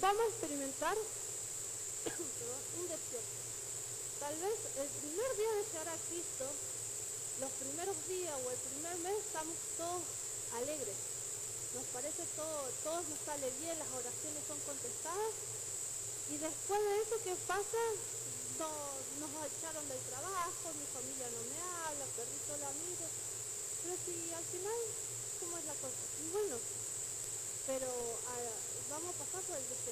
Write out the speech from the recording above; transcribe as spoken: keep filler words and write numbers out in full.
vamos a experimentar un desierto. Tal vez el primer día de llegar a Cristo, los primeros días o el primer mes estamos todos alegres. Nos parece todo, todo nos sale bien, las oraciones son contestadas. Y después de eso, ¿qué pasa? No, nos echaron del trabajo, mi familia no me habla, perdí todo el amigo. Pero si al final, ¿cómo es la cosa? Y bueno, pero a, vamos a pasar por el desierto.